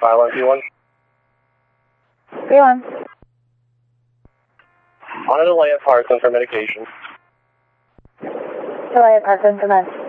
51P1. P1. On a delay at Parkland for medication. Delay at Parkland for med.